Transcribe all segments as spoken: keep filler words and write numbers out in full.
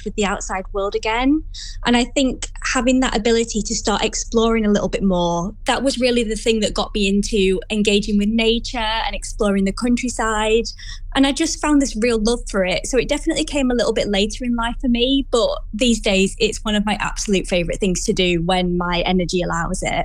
engage with the outside world again. And I think having that ability to start exploring a little bit more, that was really the thing that got me into engaging with nature and exploring the countryside. And I just found this real love for it. So it definitely came a little bit later in life for me, but these days it's one of my absolute favourite things to do when my energy allows it.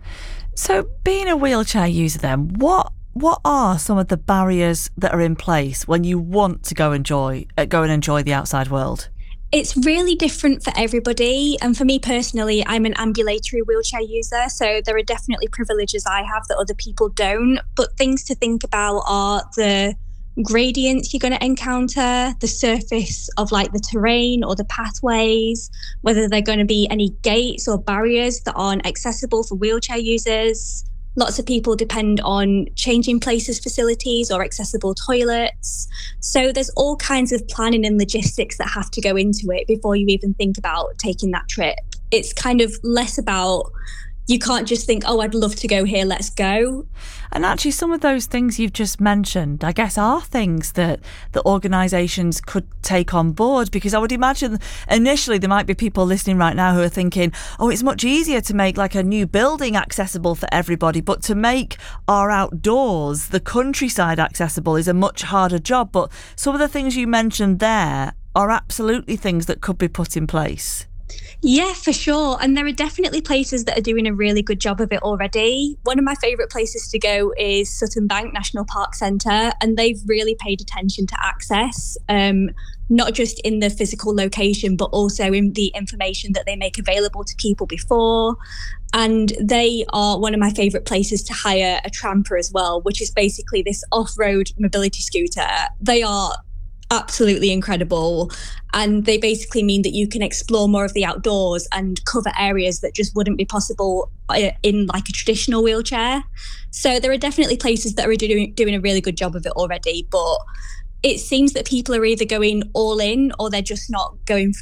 So being a wheelchair user then, what what are some of the barriers that are in place when you want to go enjoy uh, go and enjoy the outside world? It's really different for everybody. And for me personally, I'm an ambulatory wheelchair user. So there are definitely privileges I have that other people don't. But things to think about are the gradients you're going to encounter, the surface of like the terrain or the pathways, whether they're going to be any gates or barriers that aren't accessible for wheelchair users. Lots of people depend on changing places facilities or accessible toilets. So there's all kinds of planning and logistics that have to go into it before you even think about taking that trip. It's kind of less about, you can't just think, oh, I'd love to go here, let's go. And actually some of those things you've just mentioned, I guess, are things that the organisations could take on board, because I would imagine initially there might be people listening right now who are thinking, oh, it's much easier to make like a new building accessible for everybody, but to make our outdoors, the countryside accessible is a much harder job. But some of the things you mentioned there are absolutely things that could be put in place. Yeah, for sure. And there are definitely places that are doing a really good job of it already. One of my favourite places to go is Sutton Bank National Park Centre, and they've really paid attention to access, um, not just in the physical location, but also in the information that they make available to people before. And they are one of my favourite places to hire a tramper as well, which is basically this off-road mobility scooter. They are absolutely incredible, and they basically mean that you can explore more of the outdoors and cover areas that just wouldn't be possible in like a traditional wheelchair. So there are definitely places that are doing doing a really good job of it already, but it seems that people are either going all in or they're just not going